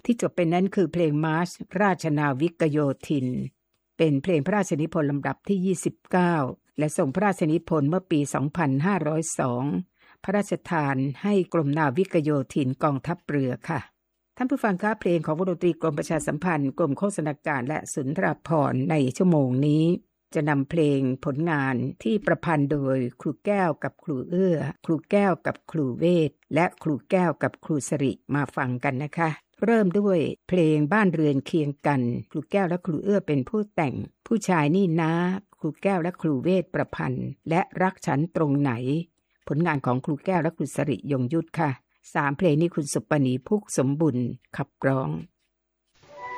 ที่จบไปนั้นคือเพลงมาร์ชราชนาวิกโยธินเป็นเพลงพระราชนิพนธ์ลำดับที่29และส่งพระราชนิพนธ์เมื่อปี 2502 พระราชทานให้กรมนาวิกโยธินกองทัพเรือค่ะท่านผู้ฟังคะเพลงของวงดนตรีกรมประชาสัมพันธ์กรมโฆษณาการและสุนทรภรณ์ในชั่วโมงนี้จะนำเพลงผลงานที่ประพันธ์โดยครูแก้วกับครูเอื้อครูแก้วกับครูเวทและครูแก้วกับครูสิริมาฟังกันนะคะเริ่มด้วยเพลงบ้านเรือนเคียงกันครูแก้วและครูเอื้อเป็นผู้แต่งผู้ชายนี่นะครูแก้วและครูเวทประพันธ์และรักฉันตรงไหนผลงานของครูแก้วและครูสิริยงยุทธค่ะ3เพลงนี้คุณสุปณีพุกสมบุญขับร้อง